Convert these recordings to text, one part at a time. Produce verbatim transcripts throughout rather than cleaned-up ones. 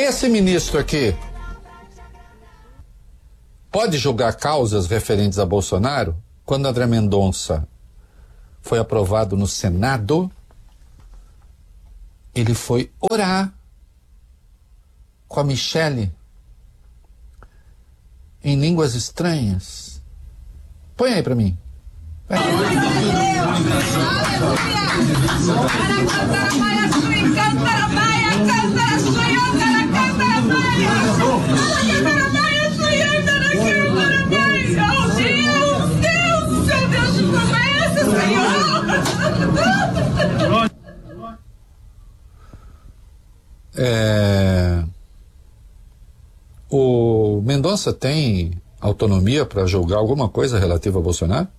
Esse ministro aqui pode julgar causas referentes a Bolsonaro? Quando André Mendonça foi aprovado no Senado, ele foi orar com a Michele em línguas estranhas. Põe aí pra mim. Vai. É... O Mendonça tem autonomia para julgar alguma coisa relativa a Bolsonaro?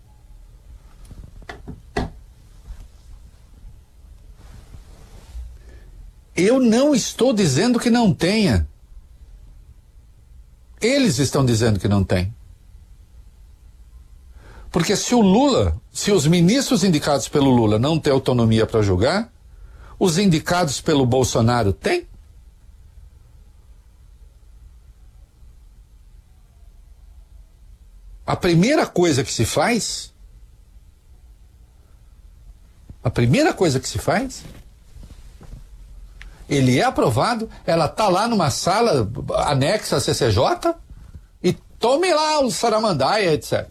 Eu não estou dizendo que não tenha. Eles estão dizendo que não tem. Porque se o Lula, se os ministros indicados pelo Lula não têm autonomia para julgar, os indicados pelo Bolsonaro têm? A primeira coisa que se faz, a primeira coisa que se faz, ele é aprovado, ela tá lá numa sala anexa à C C J e tome lá o Saramandaia, etcétera.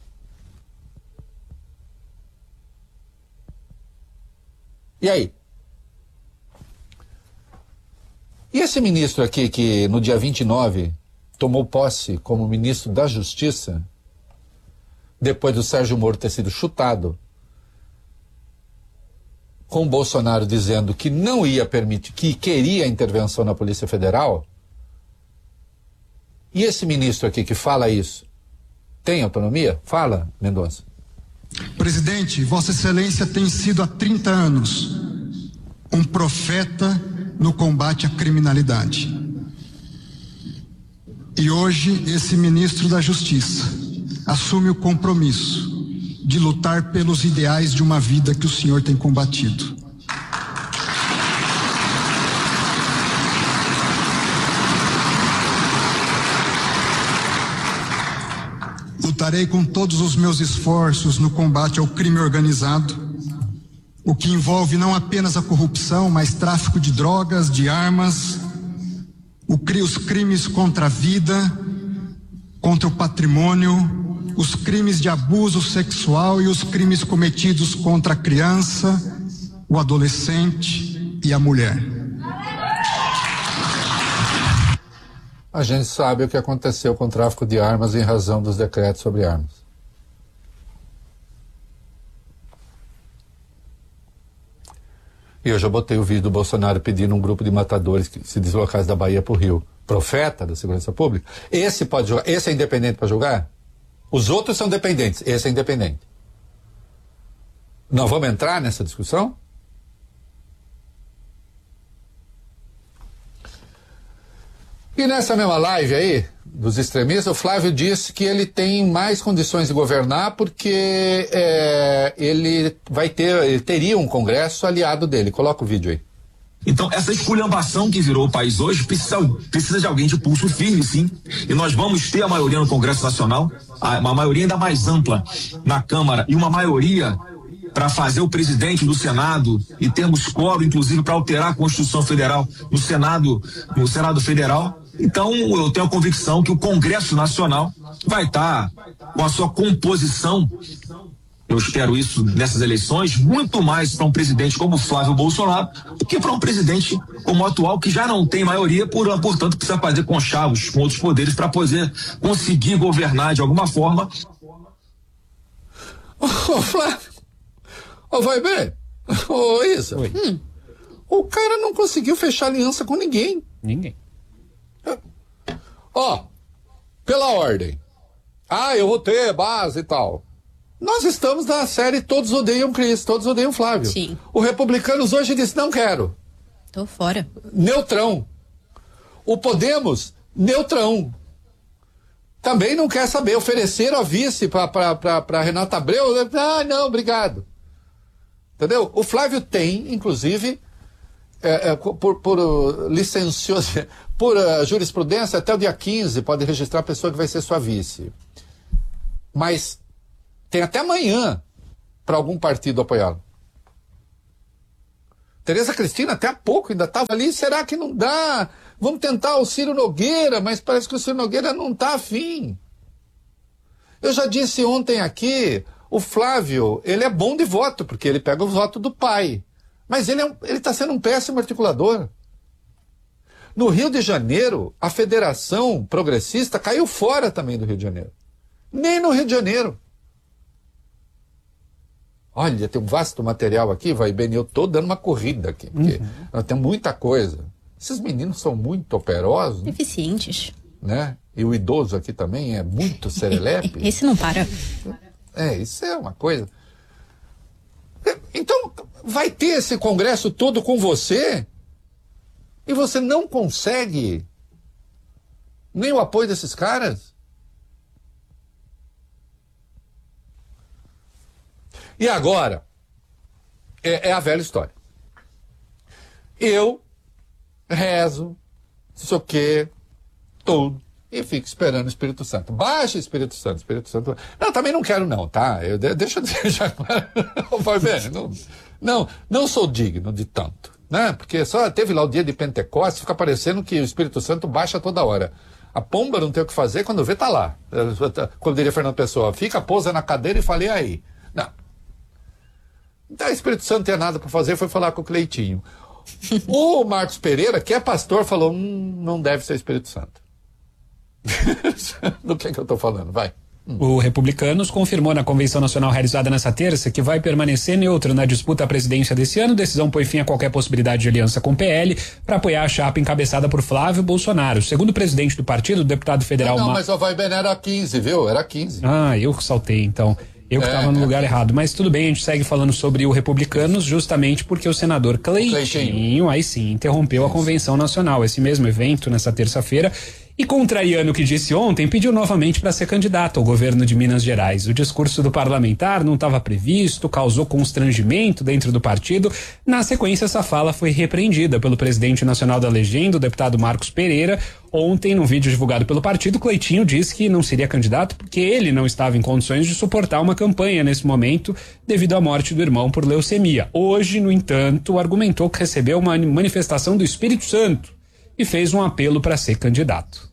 E aí? E esse ministro aqui que no dia vinte e nove tomou posse como ministro da Justiça, depois do Sérgio Moro ter sido chutado, com o Bolsonaro dizendo que não ia permitir, que queria a intervenção na Polícia Federal, e esse ministro aqui que fala isso, tem autonomia? Fala, Mendonça. Presidente, Vossa Excelência tem sido há trinta anos um profeta no combate à criminalidade. E hoje esse ministro da Justiça assume o compromisso de lutar pelos ideais de uma vida que o senhor tem combatido. Lutarei com todos os meus esforços no combate ao crime organizado, o que envolve não apenas a corrupção, mas tráfico de drogas, de armas, o, os crimes contra a vida, contra o patrimônio, os crimes de abuso sexual e os crimes cometidos contra a criança, o adolescente e a mulher. A gente sabe o que aconteceu com o tráfico de armas em razão dos decretos sobre armas. E eu já botei o vídeo do Bolsonaro pedindo um grupo de matadores que se deslocasse da Bahia para o Rio. Profeta da segurança pública. Esse pode julgar? Esse é independente para julgar? Os outros são dependentes. Esse é independente. Nós vamos entrar nessa discussão? E nessa mesma live aí, dos extremistas, o Flávio disse que ele tem mais condições de governar porque é, ele vai ter, ele teria um Congresso aliado dele. Coloca o vídeo aí. Então, essa esculhambação que virou o país hoje precisa, precisa de alguém de pulso firme, sim. E nós vamos ter a maioria no Congresso Nacional, uma maioria ainda mais ampla na Câmara e uma maioria para fazer o presidente do Senado e termos quórum, inclusive, para alterar a Constituição Federal no Senado, no Senado Federal. Então, eu tenho a convicção que o Congresso Nacional vai estar com a sua composição, eu espero isso nessas eleições, muito mais para um presidente como Flávio Bolsonaro do que para um presidente como o atual, que já não tem maioria, por, portanto precisa fazer conchavos com outros poderes para poder conseguir governar de alguma forma. Ô, oh, Flávio, ô, oh, vai bem, ô, oh, Isa, hum, o cara não conseguiu fechar aliança com ninguém. Ninguém. Ó, oh, pela ordem. Ah, eu vou ter base e tal. Nós estamos na série Todos Odeiam Cris, Todos Odeiam Flávio. Sim. O Republicanos hoje disse, não quero. Tô fora. Neutrão. O Podemos, neutrão. Também não quer saber. Ofereceram a vice para Renata Abreu. Ah, não, obrigado. Entendeu? O Flávio tem, inclusive, é, é, por, por uh, licencioso, por uh, jurisprudência, até o dia quinze pode registrar a pessoa que vai ser sua vice. Mas tem até amanhã para algum partido apoiá-lo. Tereza Cristina até há pouco ainda estava ali, será que não dá? Vamos tentar o Ciro Nogueira, mas parece que o Ciro Nogueira não está afim. Eu já disse ontem aqui, o Flávio, ele é bom de voto, porque ele pega o voto do pai. Mas ele é um, ele está sendo um péssimo articulador. No Rio de Janeiro, a Federação Progressista caiu fora também do Rio de Janeiro. Nem no Rio de Janeiro. Olha, tem um vasto material aqui, vai bem, eu estou dando uma corrida aqui, porque uhum. tem muita coisa. Esses meninos são muito operosos. Né? Eficientes. Né? E o idoso aqui também é muito serelepe. Esse não para. É, isso é uma coisa. Então, vai ter esse congresso todo com você e você não consegue nem o apoio desses caras? E agora, é, é a velha história. Eu rezo, não sei o quê, tudo, e fico esperando o Espírito Santo. Baixa o Espírito Santo, Espírito Santo. Não, também não quero não, tá? Eu, deixa eu dizer já agora. Vai ver, não, não, não sou digno de tanto, né? Porque só teve lá o dia de Pentecostes, fica parecendo que o Espírito Santo baixa toda hora. A pomba não tem o que fazer, quando vê, tá lá. Como diria Fernando Pessoa, fica, pousa na cadeira e falei aí. Não. Então o Espírito Santo não tem nada para fazer, foi falar com o Cleitinho. O Marcos Pereira, que é pastor, falou, hum, não deve ser o Espírito Santo. Do que é que eu estou falando? Vai. Hum. O Republicanos confirmou na Convenção Nacional realizada nesta terça que vai permanecer neutro na disputa à presidência desse ano. A decisão põe fim a qualquer possibilidade de aliança com o P L para apoiar a chapa encabeçada por Flávio Bolsonaro. Segundo o presidente do partido, o deputado federal... Não, não Ma... mas o Vai Bem era quinze, viu? Era quinze. Ah, eu saltei, então... Eu que estava é, no lugar é. errado. Mas tudo bem, a gente segue falando sobre o Republicanos justamente porque o senador Cleitinho, Cleitinho. aí sim, interrompeu Isso. a Convenção Nacional, esse mesmo evento, nessa terça-feira, e contrariando o que disse ontem, pediu novamente para ser candidato ao governo de Minas Gerais. O discurso do parlamentar não estava previsto, causou constrangimento dentro do partido. Na sequência, essa fala foi repreendida pelo presidente nacional da legenda, o deputado Marcos Pereira. Ontem, num vídeo divulgado pelo partido, Cleitinho disse que não seria candidato porque ele não estava em condições de suportar uma campanha nesse momento devido à morte do irmão por leucemia. Hoje, no entanto, argumentou que recebeu uma manifestação do Espírito Santo e fez um apelo para ser candidato.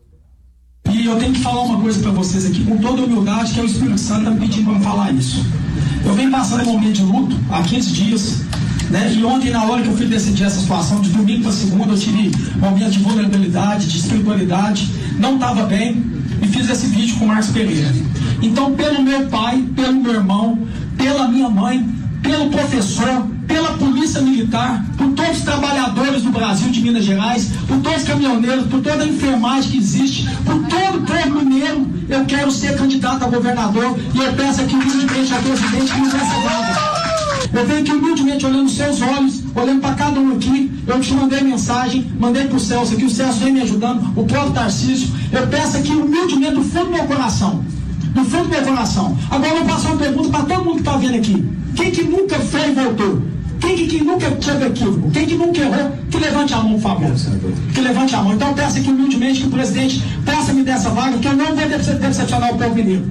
E eu tenho que falar uma coisa para vocês aqui, com toda humildade, que é o Espírito Santo tá me pedindo para me falar isso. Eu venho passando um momento de luto há quinze dias, né? E ontem, na hora que eu fui decidir essa situação, de domingo para segunda, eu tive momentos de vulnerabilidade, de espiritualidade, não estava bem, e fiz esse vídeo com o Marcos Pereira. Então, pelo meu pai, pelo meu irmão, pela minha mãe, pelo professor, pela polícia militar, por todos os trabalhadores do Brasil, de Minas Gerais, por todos os caminhoneiros, por toda a enfermagem que existe, por todo o povo mineiro, eu quero ser candidato a governador e eu peço aqui humildemente ao presidente que me dê essa vaga. Eu venho aqui humildemente olhando nos seus olhos, olhando para cada um aqui, eu te mandei mensagem, mandei para o Celso aqui, o Celso vem me ajudando, o próprio Tarcísio, eu peço aqui humildemente do fundo do meu coração, do fundo do meu coração. Agora eu vou passar uma pergunta para todo mundo que está vendo aqui. Quem que nunca foi e voltou? Quem que, que nunca teve equívoco? Quem que nunca errou? Que levante a mão, por favor. Que levante a mão. Então eu peço aqui humildemente que o presidente possa me dar essa vaga, que eu não vou decepcionar o povo mineiro.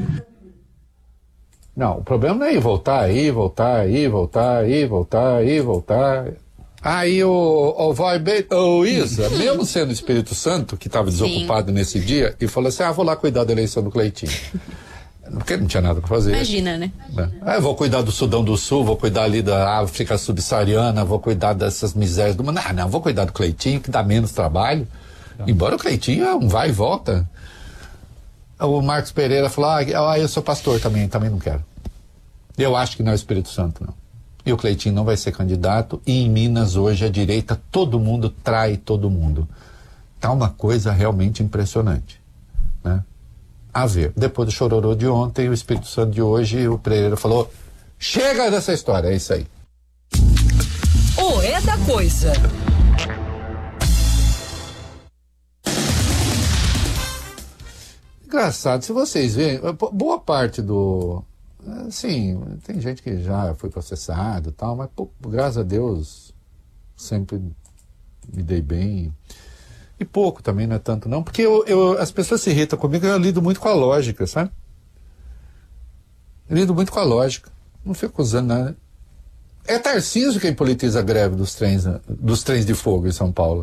Não, o problema não é ir voltar aí, voltar aí, voltar aí, voltar aí, voltar. Aí o, o vai bem, o Isa, mesmo sendo o Espírito Santo, que estava desocupado Sim. nesse dia, e falou assim, ah, vou lá cuidar da eleição do Cleitinho. Porque não tinha nada para fazer. Imagina, né? É, eu vou cuidar do Sudão do Sul, vou cuidar ali da África Subsaariana, vou cuidar dessas misérias do mundo. Não, não, vou cuidar do Cleitinho, que dá menos trabalho. Não. Embora o Cleitinho é um vai e volta. O Marcos Pereira falou, ah, eu sou pastor também, também não quero. Eu acho que não é o Espírito Santo, não. E o Cleitinho não vai ser candidato, e em Minas hoje a direita, todo mundo trai todo mundo. Tá uma coisa realmente impressionante, né? A ver, depois do chororô de ontem, o Espírito Santo de hoje, o Pereira falou, chega dessa história, é isso aí. O é da coisa. Engraçado, se vocês verem, boa parte do... Assim, tem gente que já foi processado e tal, mas, pô, graças a Deus, sempre me dei bem. E pouco também, não é tanto não, porque eu, eu, as pessoas se irritam comigo, eu lido muito com a lógica, sabe? Eu lido muito com a lógica, não fico usando nada. É Tarcísio quem politiza a greve dos trens, dos trens de fogo em São Paulo.